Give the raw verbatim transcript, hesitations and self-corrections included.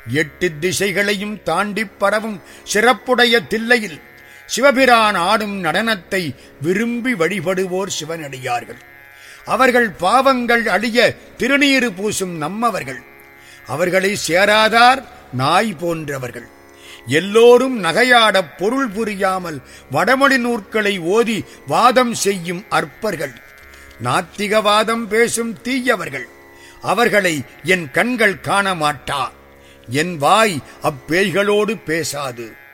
எட்டு திசைகளையும் தாண்டிப் பரவும் சிறப்புடைய தில்லையில் சிவபிரான் ஆடும் நடனத்தை விரும்பி வழிபடுவோர் சிவனடியார்கள். அவர்கள் பாவங்கள் அழிய திருநீறு பூசும் நம்மவர்கள். அவர்களை சேராதார் நாய் போன்றவர்கள். எல்லோரும் நகையாடப் பொருள் புரியாமல் வடமொழி நூற்களை ஓதி வாதம் செய்யும் அற்பர்கள். நாத்திகவாதம் பேசும் தீயவர்கள். அவர்களை என் கண்கள் காண மாட்டா. என் வாய் அப்பேய்களோடு பேசாது.